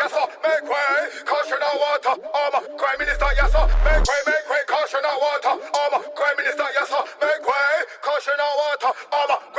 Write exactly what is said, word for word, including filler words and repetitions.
yes sir, make way, caution out water. Um, Prime Minister, yes sir, make way, make way, caution out water. Um, Prime Minister, yes sir, make way, caution out water. Um,